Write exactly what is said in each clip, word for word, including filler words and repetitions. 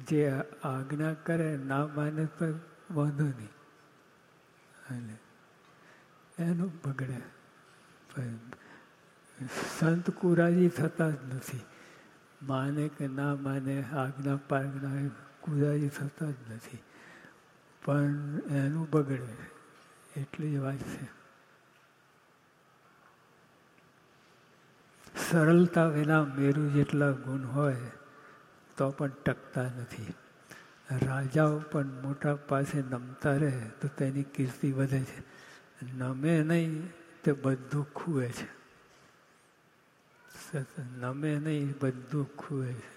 જે આજ્ઞા કરે ના માને તો વાંધો નહીં, અને એનું બગડે. સંત કુરાજી થતા જ નથી, માને કે ના માને, આજ્ઞા પાજ્ઞા કુરાજી થતા જ નથી, પણ એનું બગડે એટલી જ વાત છે. સરળતા વિના મેરુ જેટલા ગુણ હોય તો પણ ટકતા નથી. રાજાઓ પણ મોટા પાસે નમતા રહે તો તેની કીર્તિ વધે છે, નમે નહીં તે બધું ખુએ છે. નમે નહીં બધું ખુએ છે.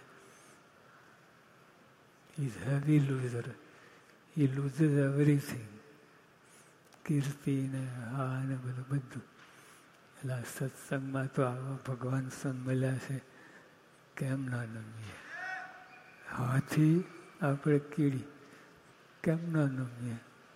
Is heavy loser, he loses everything. કીર્તિ ને આ ને બધું બધું. એટલે આ સત્સંગમાં તો આવા ભગવાન સંત મળ્યા છે, કેમ ના નમીએ. હાથી આપણે કીડી, કેમ ના નમીએ.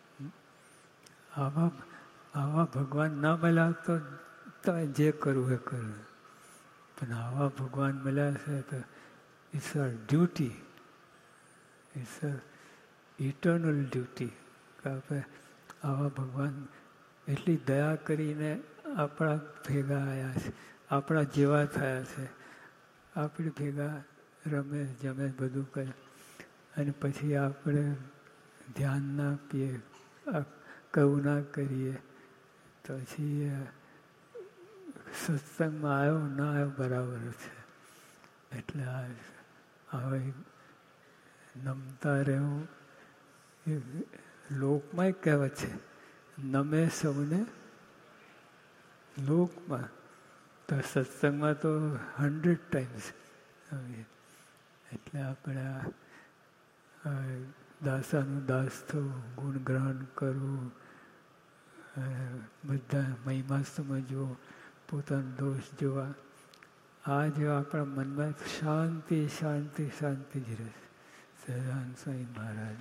આવા આવા ભગવાન ના મળ્યા તો તમે જે કરવું એ કરવું, પણ આવા ભગવાન મળ્યા છે તો it's a duty, it's a eternal duty કે આપણે આવા ભગવાન એટલી દયા કરીને આપણા ભેગા આવ્યા છે, આપણા જેવા થયા છે, આપણી ભેગા રમે જમે બધું કરે, અને પછી આપણે ધ્યાન ના આપીએ, કહું ના કરીએ, તો પછી સત્સંગમાં આવ્યો ના આવ્યો બરાબર છે. એટલે આ હવે નમતા રહેવું એ લોકમાં કહેવત છે, નમે સૌને લોકમાં, તો સત્સંગમાં તો હંડ્રેડ ટાઈમ્સ. એટલે આપણે આ દાસાનું દાસ થવું, ગુણગ્રહણ કરવું, બધા મહિમા સમજવો, પોતાનો દોષ જોવા, આ જો આપણા મનમાં શાંતિ શાંતિ શાંતિ જ રહે. સહજાનંદ સ્વામી મહારાજ.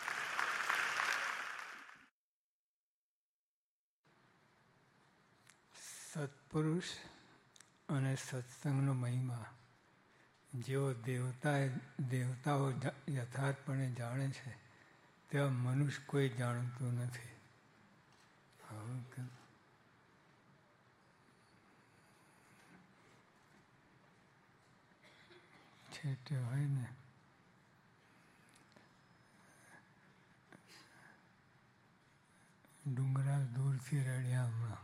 સત્પુરુષ અને સત્સંગનો મહિમા જેઓ દેવતા દેવતાઓ યથાર્થપણે જાણે છે તેવા મનુષ્ય કોઈ જાણતું નથી. છેટે હોય ને ડુંગરા દૂરથી રડ્યા હમણાં,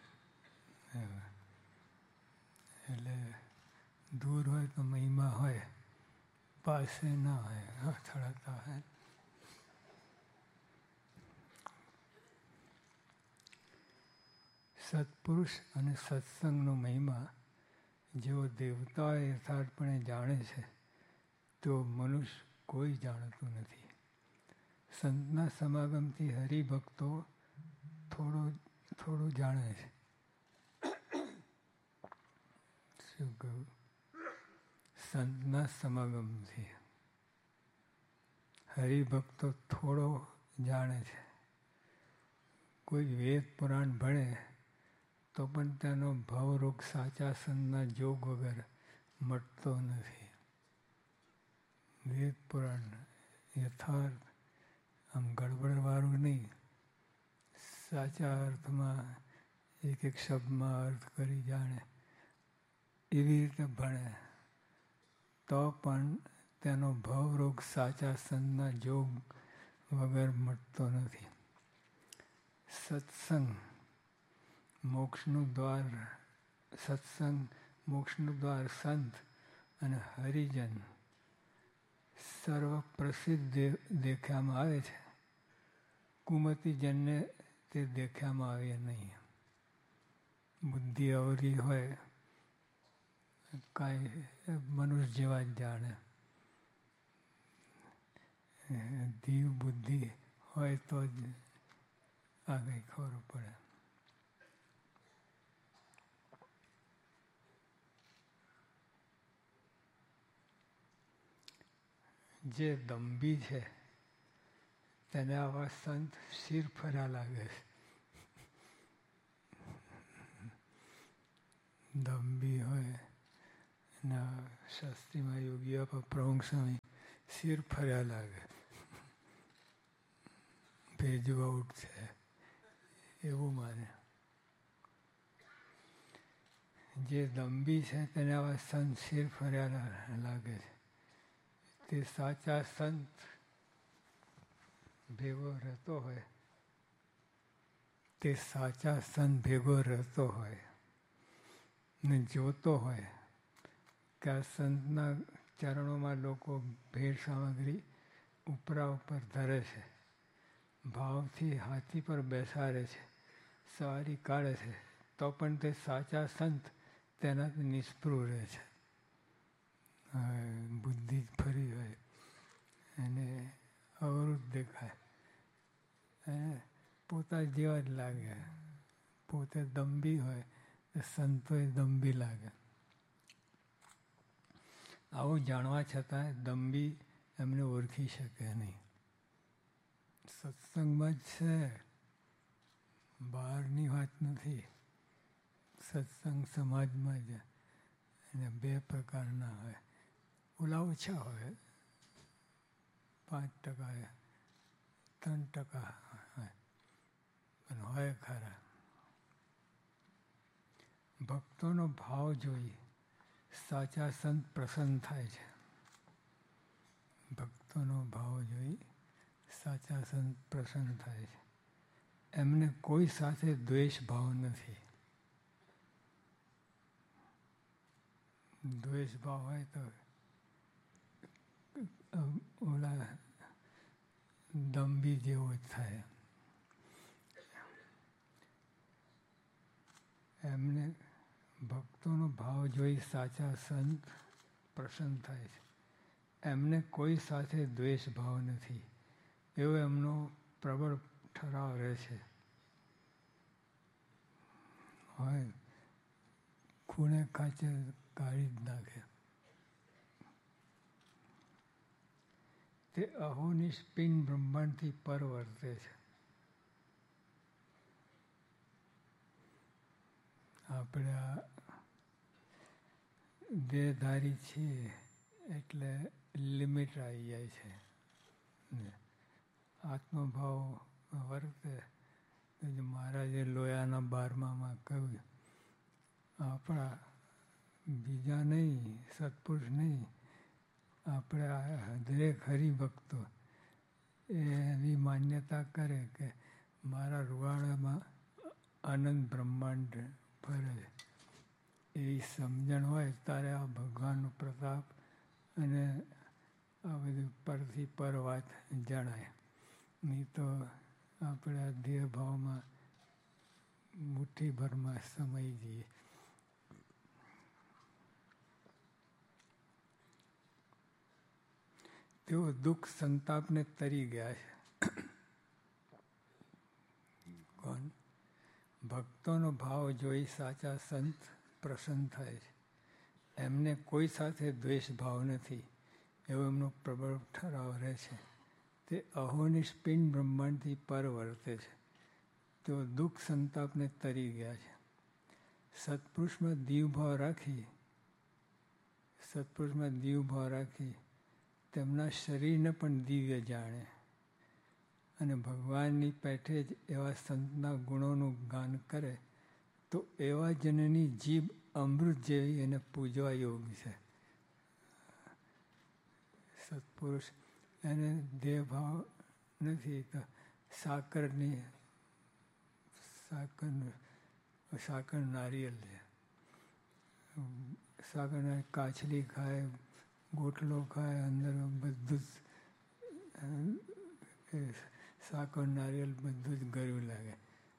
એટલે દૂર હોય તો મહિમા હોય, પાસે ના હોય, અથડાતા હોય. સત્પુરુષ અને સત્સંગનો મહિમા જેઓ દેવતાઓ યથાર્થપણે જાણે છે તેઓ મનુષ્ય કોઈ જાણતું નથી. સંતના સમાગમથી હરિભક્તો થોડો થોડું જાણે છે. શું કહ્યું? સંતના સમાગમથી હરિભક્તો થોડો જાણે છે. કોઈ વેદ પુરાણ ભણે તો પણ તેનો ભવરોગ સાચા સંતના જોગ વગર મટતો નથી. વેદ પુરાણ યથાર્થ, આમ ગડબડવાળું નહીં, સાચા અર્થમાં એક એક શબ્દમાં અર્થ કરી જાણે એવી રીતે ભણે તો પણ તેનો ભવરોગ સાચા સંતના જોગ વગર મટતો નથી. સત્સંગ મોક્ષનું દ્વાર, સત્સંગ મોક્ષનું દ્વાર સંત અને હરિજન સર્વ પ્રસિદ્ધ દેખાવામાં આવે છે. કુમતિજનને તે દેખાવામાં આવે નહીં. બુદ્ધિ અવરી હોય, કાંઈ મનુષ્ય જેવા જ જાણે. દીવ બુદ્ધિ હોય તો જ આગળ ખબર પડે. જે દંભી છે તેને આવા સંત શિર ફર્યા લાગે છે. દંભી હોય એના શાસ્ત્રીમાં યોગીઓ પર પ્રમુખ સ્વામી શિર ફર્યા લાગે, ભેજુ આઉટ છે એવું માને. જે દંભી છે તેને આવા સંત શિર ફર્યા લાગે છે. તે સાચા સંત ભેગો રહેતો હોય તે સાચા સંત ભેગો રહેતો હોય ને જોતો હોય કે આ સંતના ચરણોમાં લોકો ભેટ સામગ્રી ઉપરા ઉપર ધરે છે, ભાવથી હાથી પર બેસાડે છે, સવારી કાઢે છે, તો પણ તે સાચા સંત તેનાથી નિષ્પૃહ રહે છે. બુદ્ધિ ફરી હોય એને અવરું દેખાય, એને પોતા જેવા જ લાગે. પોતે દંભી હોય તો સંતોય દંભી લાગે. આવું જાણવા છતાં દંભી એમને ઓળખી શકે નહીં. સત્સંગમાં જ છે, બહારની વાત નથી. સત્સંગ સમાજમાં જ એને બે પ્રકારના હોય. ઓલા ઓછા હોય, પાંચ ટકા ત્રણ ટકા હોય પણ હોય ખરા. ભક્તોનો ભાવ જોઈ સાચા સંત પ્રસન્ન થાય છે. ભક્તોનો ભાવ જોઈ સાચા સંત પ્રસન્ન થાય છે. એમને કોઈ સાથે દ્વેષ ભાવ નથી. દ્વેષ ભાવ હોય તો ઓલા દંભી જેવો જ થાય. એમને ભક્તોનો ભાવ જોઈ સાચા સંત પ્રસન્ન થાય છે. એમને કોઈ સાથે દ્વેષ ભાવ નથી એવો એમનો પ્રબળ ઠરાવ રહે છે. હોય ખૂણે ખાંચે કાઢી જ નાખે. તે અહોનિશ પિંડ બ્રહ્માંડથી પર વર્તે છે. આપણે આ દેહધારી છીએ એટલે લિમિટ આવી જાય છે. આત્મભાવ વર્તે. મહારાજે લોયાના બારમામાં કહ્યું, આપણા બીજા નહીં, સત્પુરુષ નહીં, આપણે દરેક હરિભક્તો એવી માન્યતા કરે કે મારા રૂવાડામાં અનંત બ્રહ્માંડ ફરે. એવી સમજણ હોય ત્યારે આ ભગવાનનો પ્રતાપ અને આ બધી પરથી પર વાત જણાય. નહીં તો આપણે આ દેહભાવમાં મુઠ્ઠીભરમાં સમાઈ જઈએ. તેઓ દુઃખ સંતાપને તરી ગયા છે. કોણ? ભક્તોનો ભાવ જોઈ સાચા સંત પ્રસન્ન થાય છે. એમને કોઈ સાથે દ્વેષ ભાવ નથી એવો એમનો પ્રબળ ઠરાવ રહે છે. તે અહોનિશ પિંડ બ્રહ્માંડથી પર વર્તે છે. તેઓ દુઃખ સંતાપને તરી ગયા છે. સત્પુરુષમાં દીવભાવ રાખી સત્પુરુષમાં દીવભાવ રાખી તેમના શરીરને પણ દિવ્ય જાણે અને ભગવાનની પેઠે જ એવા સંતના ગુણોનું ગાન કરે તો એવા જનની જીભ અમૃત જેવી એને પૂજવા યોગ્ય છે. સત્પુરુષ એને દેહભાવ નથી તો સાકરની સાકર સાકર નારિયેલ છે. સાકર કાચલી ખાય, ગોટલો ખાય, અંદર બધું જ સાકર નારિયેલ બધું જ ગળ્યું લાગે.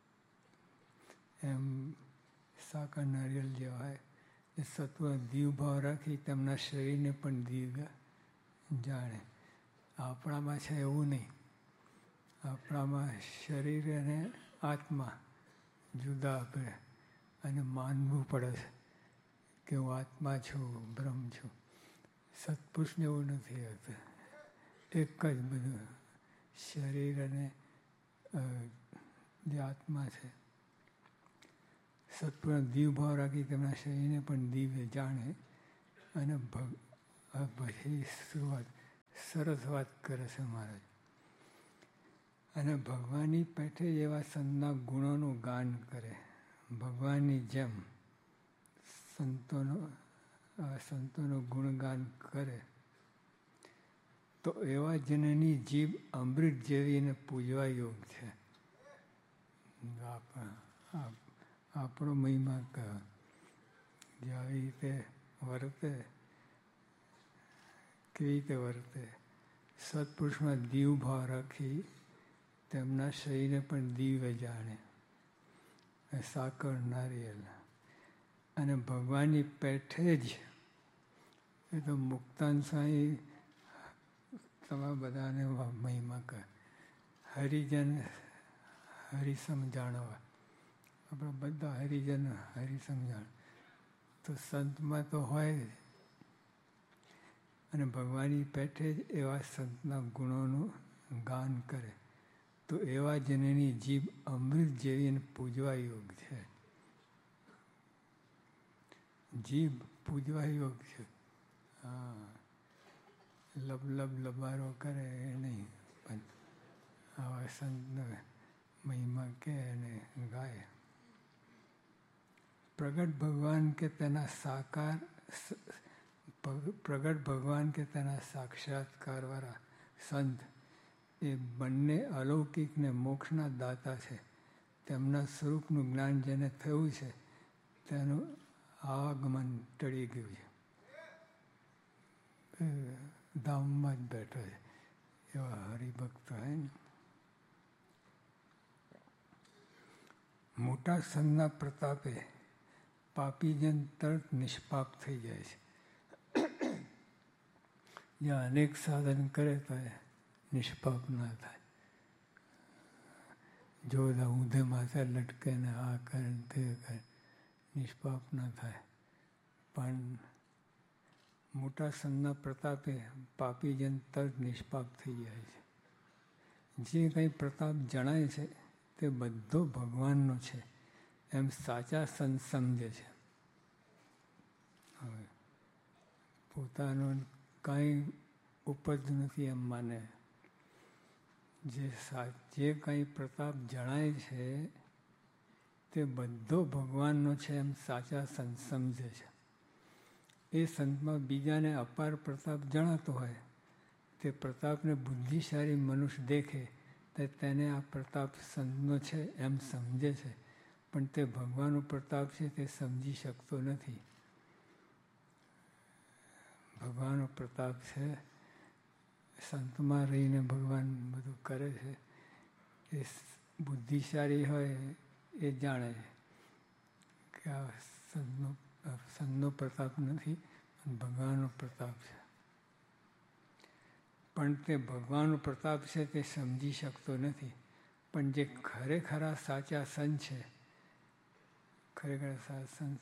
એમ સાકર નારિયેલ જે હોય એ સત્વ દીવભાવ રાખી તેમના શરીરને પણ દિવ્ય જાણે. આપણામાં છે એવું નહીં. આપણામાં શરીર અને આત્મા જુદા આપણે અને માનવું પડે છે કે હું આત્મા છું, બ્રહ્મ છું. સત્પુરુષને એવું નથી હોતું. એક જ બધું શરીર અને જે આત્મા છે. સત્પુરુષ દીવભાવ રાખી તેમના શરીરને પણ દિવ્ય જાણે અને ભગ પછી શરૂઆત સરસ વાત કરે છે મહારાજ. અને ભગવાનની પેઠે એવા સંતના ગુણોનું ગાન કરે. ભગવાનની જેમ સંતોનો સંતોનું ગુણગાન કરે તો એવા જનની જીભ અમૃત જેવીને પૂજવા યોગ છે. આપણો મહિમા કહે જે આવી રીતે વર્તે, કેવી રીતે વર્તે. સત્પુરુષમાં દીવ ભાવ રાખી તેમના શરીરને પણ દીવે જાણે, સાકર નારિયેલ. અને ભગવાનની પેઠે જ એ તો મુક્તાન સ્વામી તમારા બધાને મહિમા કહે. હરિજન હરિસમ જાણવા, આપણા બધા હરિજન હરિસમ જાણ તો સંતમાં તો હોય જ. અને ભગવાનની પેઠે જ એવા સંતના ગુણોનું ગાન કરે તો એવા જનની જીભ અમૃત જેવીને પૂજવા યોગ છે. જીભ પૂજવા યોગ છે. હા, લબ લબ લબારો કરે એ નહીં, પણ આવા સંતનો મહિમા કે અને ગાય. પ્રગટ ભગવાન કે તેના સાકાર પ્રગટ ભગવાન કે તેના સાક્ષાત્કારવાળા સંત એ બંને અલૌકિક ને મોક્ષના દાતા છે. તેમના સ્વરૂપનું જ્ઞાન જેને થયું છે તેનું આવાગમન ટળી ગયું છે, ધામમાં જ બેઠો છે. એવા હરિભક્ત હોય ને. મોટા સંતના પ્રતાપે પાપીજન તરત નિષ્પાપ થઈ જાય છે. જ્યાં અનેક સાધન કરે તો નિષ્પાપ ના થાય. જો ઊંધે માથે લટકે ને આ કરે ને તે કરે, નિષ્પાપ ના થાય. પણ મોટા સંતના પ્રતાપે પાપીજન તરત નિષ્પાપ થઈ જાય છે. જે કંઈ પ્રતાપ જણાય છે તે બધો ભગવાનનો છે એમ સાચા સંત સમજે છે. હવે પોતાનું કાંઈ ઉપજ નથી એમ માને. જે જે કંઈ પ્રતાપ જણાય છે તે બધો ભગવાનનો છે એમ સાચા સંત સમજે છે. એ સંતમાં બીજાને અપાર પ્રતાપ જણાતો હોય તે પ્રતાપને બુદ્ધિશાળી મનુષ્ય દેખે તો તેને આ પ્રતાપ સંતનો છે એમ સમજે છે, પણ તે ભગવાનનો પ્રતાપ છે તે સમજી શકતો નથી. ભગવાનનો પ્રતાપ છે, સંતમાં રહીને ભગવાન બધું કરે છે. એ બુદ્ધિશાળી હોય એ જાણે કે આ સંતનો સંતનો પ્રતાપ નથી, ભગવાનનો પ્રતાપ છે. પણ તે ભગવાનનો પ્રતાપ છે તે સમજી શકતો નથી. પણ જે ખરેખરા સાચા સંત છે, ખરેખર સાચા સંત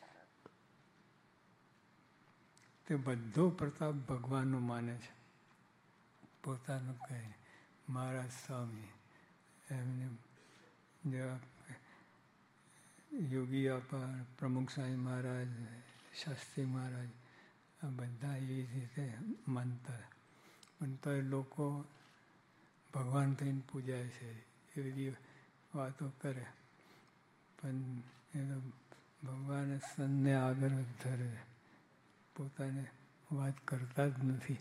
તે બધો પ્રતાપ ભગવાનનો માને છે. પોતાનું કહે મહારાજ સ્વામી એમને જેવા યોગી આપા પ્રમુખ સ્વામી મહારાજ, શાસ્ત્રી મહારાજ આ બધા એવી રીતે માનતા. પણ તો એ લોકો ભગવાન થઈને પૂજાય છે એવી બધી વાતો કરે. પણ એ ભગવાને સંતને આગળ ધરે, પોતાને વાત કરતા જ નથી.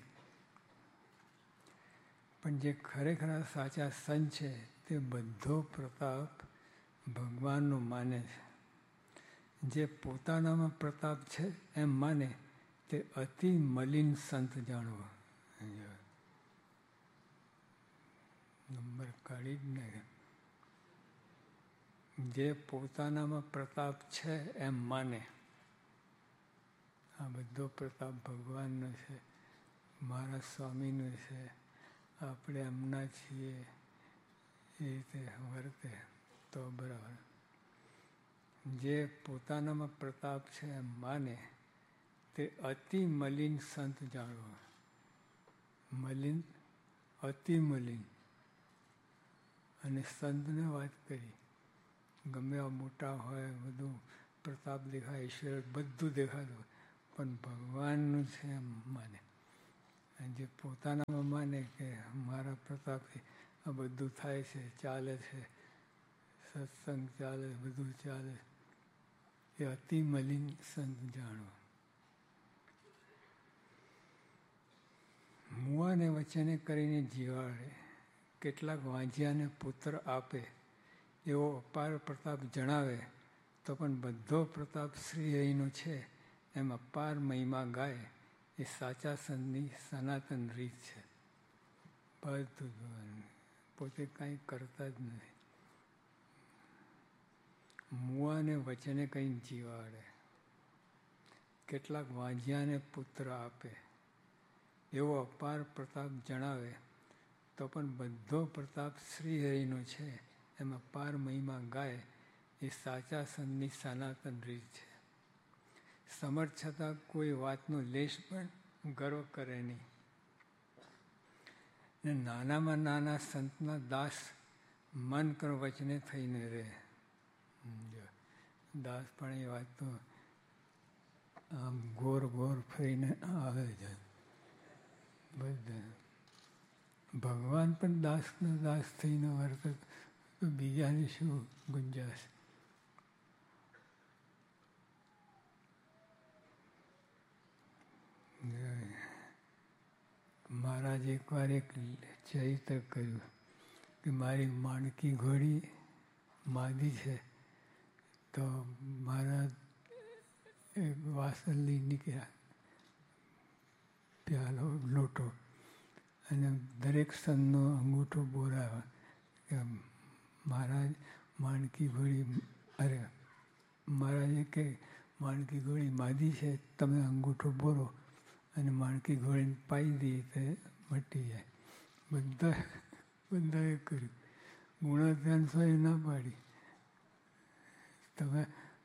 પણ જે ખરેખર સાચા સંત છે તે બધો પ્રતાપ ભગવાનનો માને છે. જે પોતાનામાં પ્રતાપ છે એમ માને તે અતિ મલિન સંત જાણવો. નંબર કાઢી જ નાખે. જે પોતાનામાં પ્રતાપ છે એમ માને આ બધો પ્રતાપ ભગવાનનો છે, મારા સ્વામીનો છે, આપણે એમના છીએ એ રીતે વર્તે તો બરાબર. જે પોતાનામાં પ્રતાપ છે એમ માને તે અતિ મલિન સંત જાણવો. મલિન, અતિ મલિન. અને સંતને વાત કરી, ગમે આ મોટા હોય બધું પ્રતાપ દેખાય, ઈશ્વર બધું દેખાતું હોય, પણ ભગવાનનું છે એમ માને. અને જે પોતાનામાં માને કે મારા પ્રતાપથી આ બધું થાય છે, ચાલે છે, સત્સંગ ચાલે, બધું ચાલે, એ અતિ મલિન સંત જાણો. મુવાને વચને કરીને જીવાડે, કેટલાક વાંજ્યાને પુત્ર આપે, એવો અપાર પ્રતાપ જણાવે, તો પણ બધો પ્રતાપ શ્રીહરિનો છે, એમ અપાર મહિમા ગાય, એ સાચા સંતની સનાતન રીત છે. બધું પોતે કાંઈ કરતા જ નથી. મુવાને વચને કંઈ જીવાડે, કેટલાક વાંજ્યાને પુત્ર આપે, એવો અપાર પ્રતાપ જણાવે, તો પણ બધો પ્રતાપ શ્રીહરિનો છે, એમ અપાર મહિમા ગાય, એ સાચા સંતની સનાતન રીત છે. સમર્થ છતાં કોઈ વાતનો લેશ પણ ગર્વ કરે નહીં. ને નાનામાં નાના સંતના દાસ મન કર વચને થઈને રહે. દાસ પણ એ વાત તો આમ ગોર ગોર ફરીને આવે છે. બધા ભગવાન પણ દાસનો દાસ થઈને વર્તે તો બીજાને શું ગુંજાશ. મહારાજ એકવાર એક ચરિત્ર કર્યું કે મારી માણકી ઘોડી માદી છે, તો મહારાજ એક વાસણ લઈ નીકળ્યા, પ્યાલો લોટો, અને દરેક સંતનો અંગૂઠો બોરાવ્યો કે મહારાજ માણકી ઘોડી, અરે મહારાજે કે માણકી ઘોડી માદી છે, તમે અંગૂઠો બોરો અને માણકી ઘોડીને પાઈ દઈએ તો મટી જાય. બધા બધાએ કર્યું. ગુણાત્યાન સ્વામી ના પાડી, તમે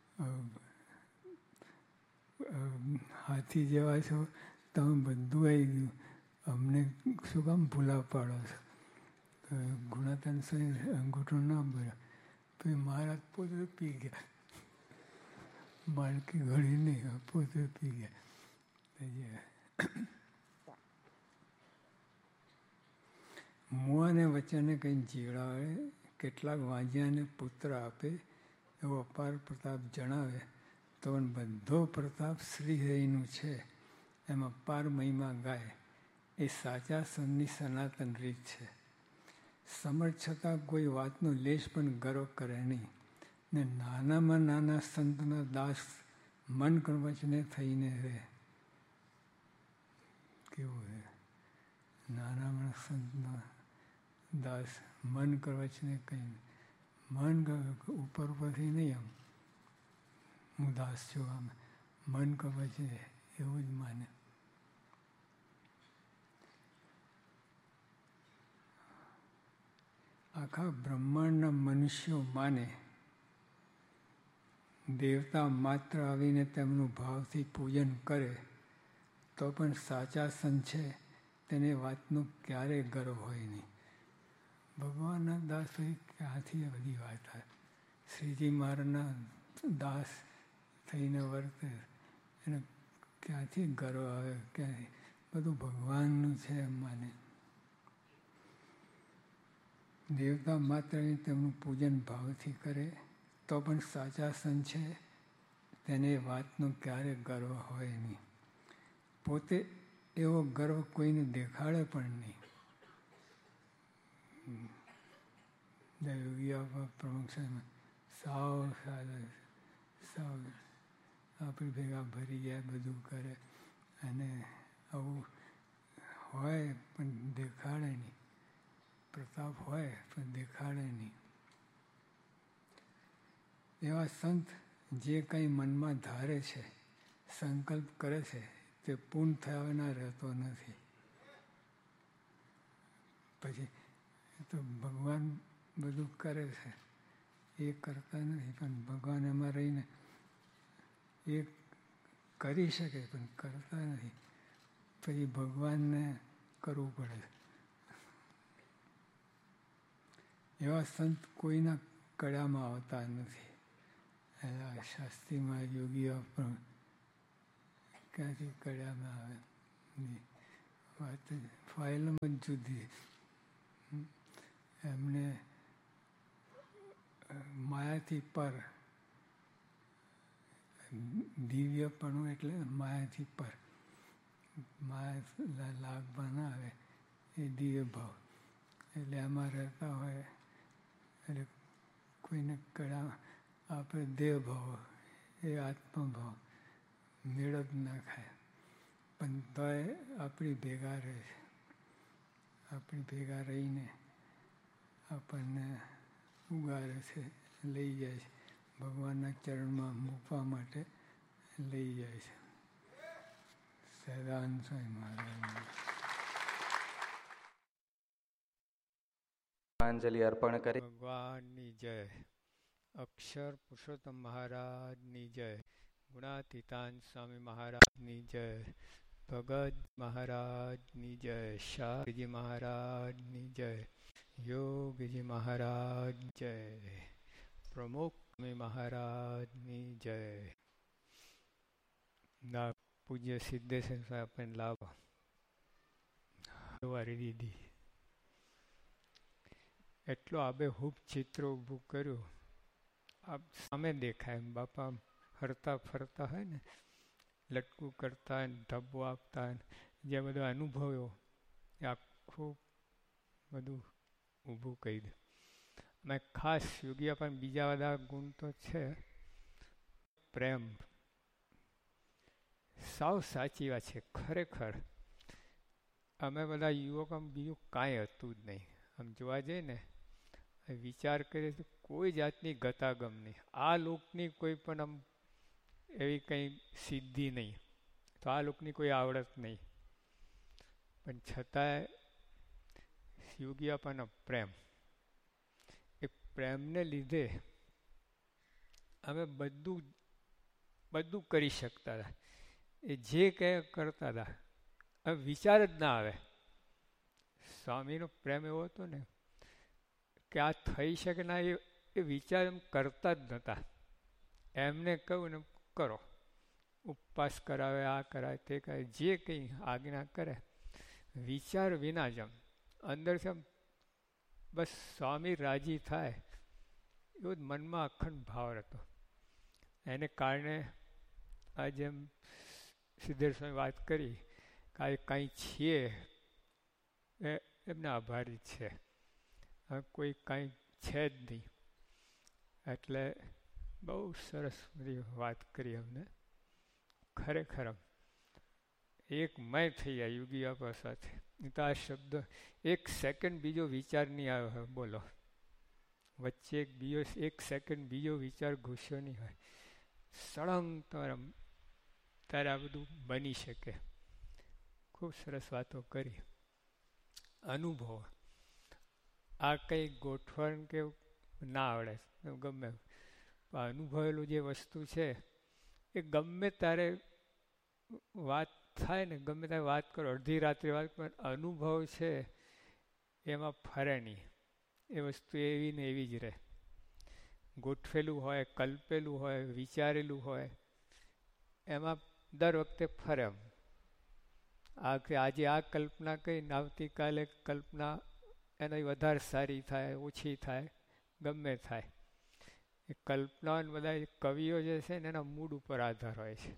હાથી જેવા છો, તમે બધું આવી ગયું, અમને શું કામ ભૂલા પાડો છો. ગુણાત્યાન સ્વામી અંગૂઠો ના ભર્યો, પછી મહારાજ પોતે પી ગયા. માણકી ઘડી નહીં, પોતે પી ગયા. મુવાને વચને કંઈ જીવડાવે, કેટલાક વાંજ્યાને પુત્ર આપે, એવો અપાર પ્રતાપ જણાવે, તો પણ બધો પ્રતાપ શ્રીહરિનું છે, એમ અપાર મહિમા ગાય, એ સાચા સંતની સનાતન રીત છે. સમર્થ છતાં કોઈ વાતનો લેશ પણ ગર્વ કરે નહીં. ને નાનામાં નાના સંતના દાસ મન કર વચને થઈને રહે. કેવું છે? નાનામાં સંતના દાસ મન કર વચને કંઈ મન ઉપર ઉપરથી નહીં, આમ હું દાસ છું, આમ મન કર વચને એવું જ માને. આખા બ્રહ્માંડના મનુષ્યો માને, દેવતા માત્ર આવીને તેમનું ભાવથી પૂજન કરે, તો પણ સાચા સંત છે, તેને વાતનો ક્યારેય ગર્વ હોય નહીં. ભગવાનના દાસ પછી ક્યાંથી આ બધી વાત થાય? શ્રીજી મહારાજના દાસ થઈને વર્તે, એને ક્યાંથી ગર્વ આવે? ક્યાંથી? બધું ભગવાનનું છે એમ માને. દેવતા માત્ર તેમનું પૂજન ભાવથી કરે, તો પણ સાચા સંત છે, તેને વાતનો ક્યારે ગર્વ હોય નહીં. પોતે એવો ગર્વ કોઈને દેખાડે પણ નહીં. યોગી પ્રમુખ સાહેબ સાવ સારા, સાવ આપણી ભેગા ભરી જાય, બધું કરે, અને આવું હોય પણ દેખાડે નહીં. પ્રતાપ હોય પણ દેખાડે નહીં. એવા સંત જે કંઈ મનમાં ધારે છે, સંકલ્પ કરે છે, તે પૂર્ણ થયા વિના રહેતો નથી. પછી તો ભગવાન બધું કરે છે, એ કરતા નથી, પણ ભગવાન એમાં રહીને એ કરી શકે પણ કરતા નથી. પછી ભગવાનને કરવું પડે. એવા સંત કોઈના કળામાં આવતા નથી. એના શાસ્ત્રીમાં યોગીઓ પણ ક્યાંથી કળામાં આવે. વાત ફાઇલમાં જ જુદી. એમને માયાથી પર, દિવ્યપણું એટલે માયાથી પર, માયા લાગવા ના આવે એ દિવ્ય ભાવ. એટલે આમાં રહેતા હોય એટલે કોઈને કડા આપણે દેહ ભાવ, એ આત્મભાવ મેળ જ ના ખાય. પણ તોય આપણી ભેગા રહે છે. આપણી ભેગા રહીને આપણને ઉગારે છે, લઈ જાય છે, ભગવાનના ચરણમાં મૂકવા માટે લઈ જાય છે. સદાનંદ સ્વામી મહારાજ અંજલિ અર્પણ કરી. ભગવાનની જય. અક્ષર પુરુષોત્તમ મહારાજની જય. ગુણાતીતાન સ્વામી મહારાજની જય. ભગત મહારાજની જય. શાહજી મહારાજની જય. યોગીજી મહારાજ જય. પ્રમુખ સ્વામી મહારાજની જય. ના પૂજ્ય સિદ્ધેશ્વર સાહેબ આપણને લાભ વારી દીધી. એટલો આબેહૂબ ચિત્ર ઊભું કર્યું. આપ સામે દેખાય એમ બાપા હરતા ફરતા હોય ને, લટકું કરતા ને ધબ્બો આપતા જે બધો અનુભવ્યો એ આખું બધું ઊભું કહી દે. મેં ખાસ યોગી પણ બીજા બધા ગુણ તો છે. પ્રેમ સાવ સાચી વાત છે. ખરેખર અમે બધા યુવકોમાં બીજું કાંઈ હતું જ નહીં. આમ જોવા જઈએ ને વિચાર કરીએ તો કોઈ જાતની ગતાગમ નહીં. આ લોકની કોઈ પણ આમ એવી કંઈ સિદ્ધિ નહીં, તો આ લોકની કોઈ આવડત નહીં, પણ છતાંય યોગી આપણનો પ્રેમ, એ પ્રેમને લીધે અમે બધું બધું કરી શકતા હતા. એ જે કંઈ કરતા હતા હવે વિચાર જ ના આવે. સ્વામીનો પ્રેમ એવો હતો ને કે આ થઈ શકે ના, એ એ વિચાર એમ કરતા જ નહોતા. એમને કહું ને કરો, ઉપવાસ કરાવે, આ કરાવે, તે કરાવે, જે કંઈ આજ્ઞા કરે વિચાર વિના જ આમ અંદરથી આમ બસ સ્વામી રાજી થાય એવો જ મનમાં અખંડ ભાવ હતો. એને કારણે આ જેમ સિદ્ધેશ્વર વાત કરી કે આ કાંઈ છીએ એ એમને આભારી છે. હવે કોઈ કાંઈ છે જ નહીં. એટલે બહુ સરસ બધી વાત કરી અમને. ખરેખર એક મય થઈ જાય યોગી બાપા સાથે. નહીં તો આ શબ્દ એક સેકન્ડ બીજો વિચાર નહીં આવ્યો હોય. બોલો, વચ્ચે એક બીજો એક સેકન્ડ બીજો વિચાર ઘૂસ્યો નહીં હોય. સળંગ તમારે ત્યારે આ બધું બની શકે. ખૂબ સરસ વાતો કરી. અનુભવ આ કંઈ ગોઠવણ કે ના આવડે ગમે, અનુભવેલું જે વસ્તુ છે એ ગમે ત્યારે વાત થાય ને, ગમે ત્યારે વાત કરો, અડધી રાત્રે વાત કરો, અનુભવ છે એમાં ફરે નહીં. એ વસ્તુ એવી ને એવી જ રહે. ગોઠવેલું હોય, કલ્પેલું હોય, વિચારેલું હોય એમાં દર વખતે ફરે. આ કે આજે આ કલ્પના કરીને આવતીકાલે કલ્પના એનાથી વધારે સારી થાય, ઓછી થાય, ગમે થાય. એ કલ્પનાઓ બધા કવિઓ જે છે ને એના મૂડ ઉપર આધાર હોય છે.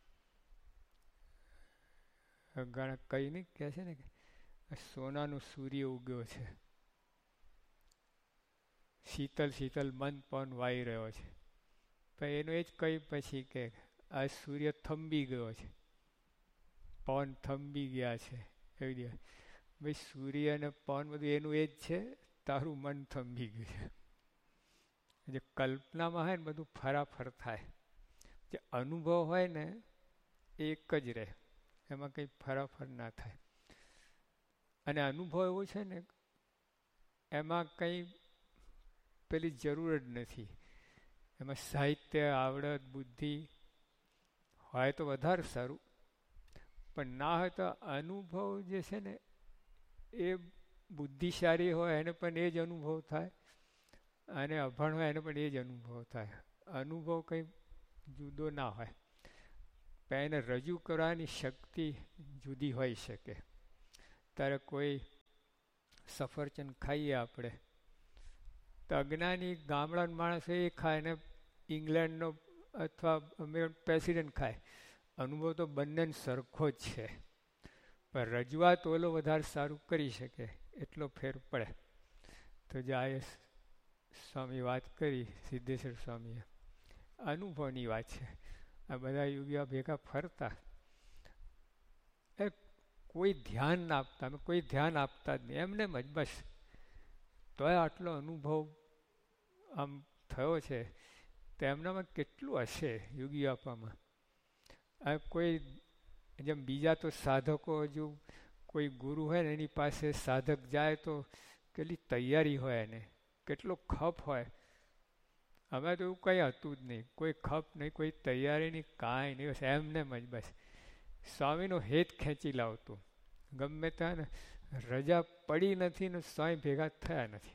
ઘણા કઈ નહીં કહે છે ને કે સોનાનું સૂર્ય ઉગ્યો છે, શીતલ શીતલ મન પવન વાઈ રહ્યો છે, પણ એનું એ જ કહી પછી કે આ સૂર્ય થંભી ગયો છે, પવન થંભી ગયા છે. એવી રીતે ભાઈ સૂર્ય અને પવન બધું એનું એ જ છે, તારું મન થંભી ગયું છે. જે કલ્પનામાં હોય ને બધું ફરાફર થાય. જે અનુભવ હોય ને એક જ રહે, એમાં કંઈ ફરાફર ના થાય. અને અનુભવ એવો છે ને એમાં કંઈ પેલી જરૂર જ નથી. એમાં સાહિત્ય, આવડત, બુદ્ધિ હોય તો વધારે સારું, પણ ના હોય તો અનુભવ જે છે ને એ બુદ્ધિશાળી હોય એને પણ એ જ અનુભવ થાય, અને અભણ હોય એને પણ એ જ અનુભવ થાય. અનુભવ કંઈ જુદો ના હોય, પણ એને રજૂ કરવાની શક્તિ જુદી હોઈ શકે. ત્યારે કોઈ સફરચંદ ખાઈએ આપણે તો અજ્ઞાની ગામડાનો માણસ એ ખાય ને ઇંગ્લેન્ડનો અથવા અમેરિકન પ્રેસિડેન્ટ ખાય, અનુભવ તો બંને સરખો જ છે, પણ રજૂઆત ઓલો વધારે સારું કરી શકે એટલો ફેર પડે. તો જે આ સ્વામી વાત કરી સિદ્ધેશ્વર સ્વામીએ, અનુભવની વાત છે. આ બધા યોગીઓ ભેગા ફરતા, એ કોઈ ધ્યાન ના આપતા, અમે કોઈ ધ્યાન આપતા જ નહીં, એમને જ બસ. તોય આટલો અનુભવ આમ થયો છે, તો એમનામાં કેટલું હશે યોગી આપવામાં. આ કોઈ જેમ બીજા તો સાધકો હજુ કોઈ ગુરુ હોય ને એની પાસે સાધક જાય તો કેટલી તૈયારી હોય એને, કેટલો ખપ હોય. અમે તો એવું કંઈ હતું જ નહીં, કોઈ ખપ નહીં, કોઈ તૈયારી નહીં, કાંઈ નહીં, બસ એમને જ બસ. સ્વામીનો હેત ખેંચી લાવતું, ગમે ત્યાં ને રજા પડી નથી ને સ્વામી ભેગા થયા નથી.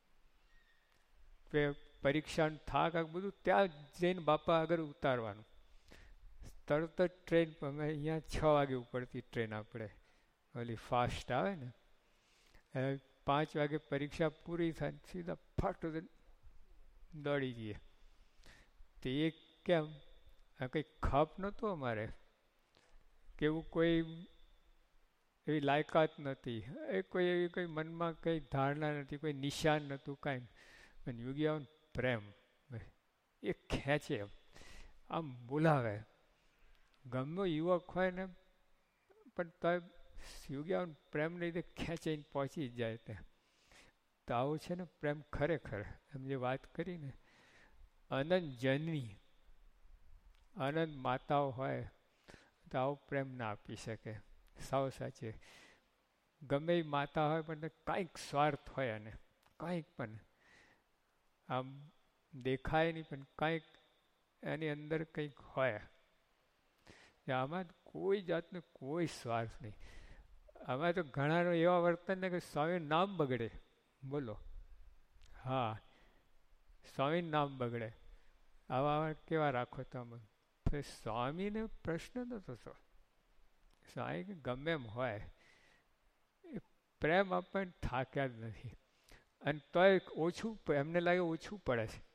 પરીક્ષાનું થાક બધું ત્યાં જઈને બાપા આગળ ઉતારવાનું. તરત જ ટ્રેન, અમે અહીંયા છ વાગે ઉપડતી ટ્રેન આપણે, ઓલી ફાસ્ટ આવે ને, પાંચ વાગે પરીક્ષા પૂરી થાય સીધા ફાટ દોડી જઈએ. તો એ કેમ, આ કંઈ ખપ નહોતું અમારે, કે એવું કોઈ એવી લાયકાત નથી, એ કોઈ એવી કોઈ મનમાં કંઈ ધારણા નથી, કોઈ નિશાન નહોતું, કાંઈ. પણ યોગીઓનો પ્રેમ એ ખેંચે, આમ બોલાવે. ગમે યુવક હોય ને પણ તો યોગીઓનો પ્રેમને લીધે ખેંચીને પહોંચી જાય ત્યાં. તો આવું છે ને પ્રેમ ખરેખર, એમ જે વાત કરી ને, અનંત જનની અનંત માતાઓ હોય તો આવો પ્રેમ ના આપી શકે. સાવ સાચે, ગમે એ માતા હોય પણ કાંઈક સ્વાર્થ હોય, અને કાંઈક પણ આમ દેખાય નહીં, પણ કાંઈક એની અંદર કંઈક હોય. આમાં કોઈ જાતનો કોઈ સ્વાર્થ નહીં. આમાં તો ઘણાનો એવા વર્તન ને કે સ્વામીનું નામ બગડે. બોલો, હા, સ્વામીનું નામ બગડે. આવા કેવા રાખો તમે? સ્વામીને પ્રશ્ન નતો થતો. સ્વામી ગમે એમ હોય, એ પ્રેમ આપણને થાક્યા જ નથી. અને તોય ઓછું, એમને લાગે ઓછું પડે છે.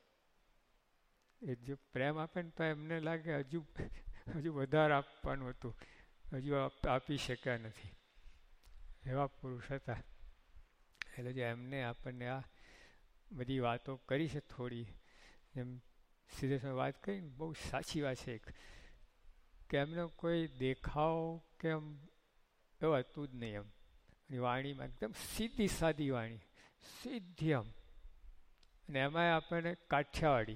એ જો પ્રેમ આપે ને તો એમને લાગે હજુ હજુ વધારે આપવાનું હતું, હજુ આપી શક્યા નથી. એવા પુરુષ હતા. એટલે જે એમને આપણને આ બધી વાતો કરી છે થોડી, જેમ સીધે વાત કરી, બહુ સાચી વાત છે. એક કે એમને કોઈ દેખાવ કે એમ એવું હતું જ નહીં. એમ વાણીમાં એકદમ સીધી સાદી વાણી, સીધી આમ. અને એમાંય આપણને કાઠિયાવાડી,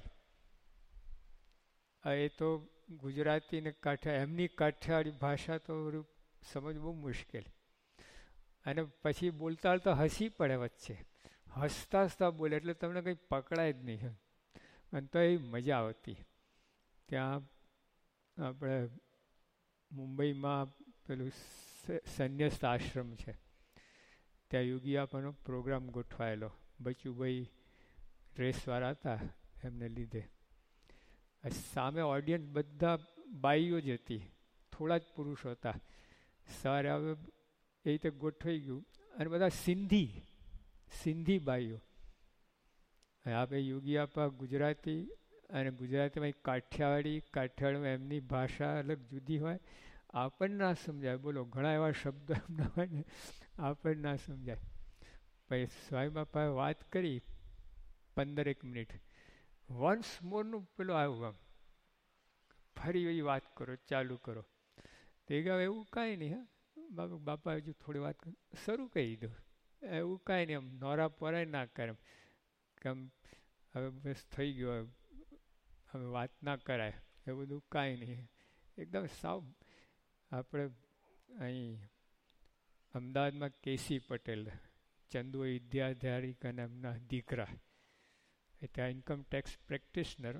એ તો ગુજરાતી ને કાઠિયા, એમની કાઠિયાવાડી ભાષા તો સમજ બહુ મુશ્કેલ. અને પછી બોલતા તો હસી પડે વચ્ચે, હસતા હસતા બોલે એટલે તમને કંઈ પકડાય જ નહીં. અને તો એ મજા આવતી. ત્યાં આપણે મુંબઈમાં પેલું સંન્યસ્ત આશ્રમ છે, ત્યાં યોગી આપવાનો પ્રોગ્રામ ગોઠવાયેલો. બચુભાઈ રેસવાળા હતા, એમને લીધે સામે ઓડિયન્સ બધા બાઈઓ જ હતી, થોડા જ પુરુષો હતા. સવારે હવે એ રીતે ગોઠવાઈ ગયું, અને બધા સિંધી સિંધી બાઈઓ. આપણે યોગી આપા ગુજરાતી, અને ગુજરાતીમાં કાઠિયાવાડી, કાઠિયાવાડીમાં એમની ભાષા અલગ જુદી હોય, આપણને ના સમજાય. બોલો, ઘણા એવા શબ્દો એમના હોય ને આપણને ના સમજાય. પછી સ્વામી બાપાએ વાત કરી પંદરેક મિનિટ, વન્સ મોરનું પેલું આવ્યું, આમ ફરી એ વાત કરો, ચાલુ કરો. તે કહે એવું કાંઈ નહીં, હા બાપા બાપા હજુ થોડી વાત શરૂ કરી દીધું, એવું કાંઈ નહીં, આમ નોરા પરાય ના કરે, કેમ હવે બસ થઈ ગયો, હવે વાત ના કરાય, એ બધું કાંઈ નહીં. એકદમ સાવ આપણે અહીં અમદાવાદમાં કેસી પટેલ, ચંદુ વિદ્યાધારી અને એમના દીકરા, એ ત્યાં ઇન્કમ ટેક્સ પ્રેક્ટિશનર,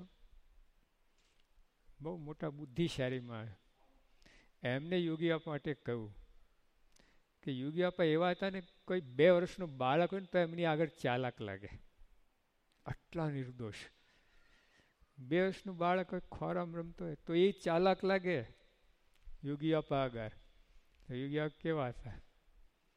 બહુ મોટા બુદ્ધિશાળીમાં. એમને યોગી આપવા માટે કહ્યું કે યોગી આપા એવા હતા ને, કોઈ બે વર્ષનું બાળક હોય ને તો એમની આગળ ચાલાક લાગે, આટલા નિર્દોષ. બે વર્ષનું બાળક હોય, ખોરામ રમતો હોય તો એ ચાલાક લાગે યોગી આપા આગળ. યોગી આપા કેવા હતા?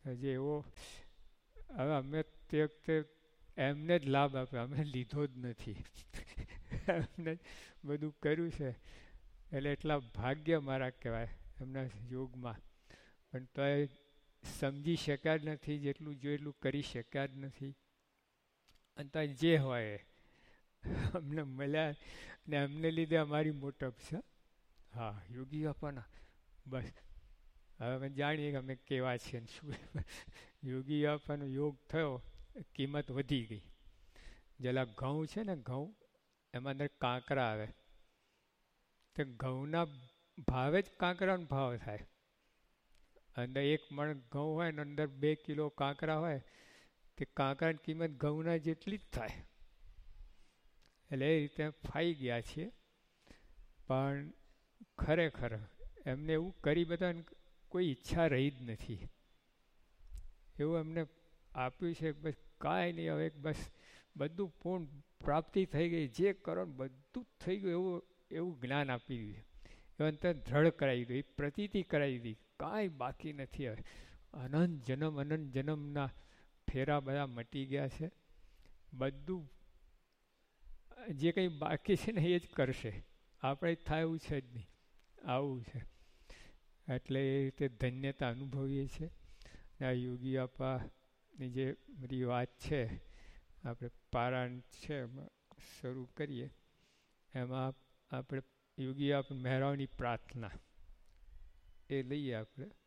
હજી એવો હવે અમે તે વખતે એમને જ લાભ આપ્યો, અમે લીધો જ નથી. એમને બધું કર્યું છે એટલે એટલા ભાગ્ય મારા કહેવાય એમના યોગમાં. પણ તો એ સમજી શક્યા જ નથી, જેટલું જો એટલું કરી શક્યા જ નથી. અને તો જે હોય અમને મળ્યા ને એમને લીધે અમારી મોટપ છે. હા, યોગી બાપાના બસ હવે અમે જાણીએ કે અમે કેવા છીએ ને શું. યોગી બાપાનો યોગ થયો, કિંમત વધી ગઈ. જેલા ઘઉં છે ને ઘઉં, એમાં અંદર કાંકરા આવે, તો ઘઉંના ભાવે જ કાંકરાનો ભાવ થાય. અંદર એક મણ ઘઉં હોય ને અંદર બે કિલો કાંકરા હોય, તે કાંકરાની કિંમત ઘઉંના જેટલી જ થાય. એટલે એ રીતે ફાઈ ગયા છીએ. પણ ખરેખર એમને એવું કરી બધાને કોઈ ઈચ્છા રહી જ નથી. એવું એમને આપ્યું છે બસ કાંઈ નહીં, હવે બસ બધું પૂર્ણ પ્રાપ્તિ થઈ ગઈ, જે કરો બધું જ થઈ ગયું એવું એવું જ્ઞાન આપી દીધું. એ અંતર દ્રઢ કરાવી દીધું, એ પ્રતીતિ કરાવી દીધી, કાંઈ બાકી નથી. હવે અનંત જન્મ અનંત જન્મના ફેરા બધા મટી ગયા છે. બધું જે કંઈ બાકી છે ને એ જ કરશે, આપણે થાય એવું છે જ નહીં. આવું છે એટલે એ રીતે ધન્યતા અનુભવીએ છીએ. આ યોગી બાપાની જે બધી વાત છે, આપણે પારાયણ છે એમાં શરૂ કરીએ. એમાં આપણે યોગી બાપા મહેરાવની પ્રાર્થના એ લઈએ આપણે.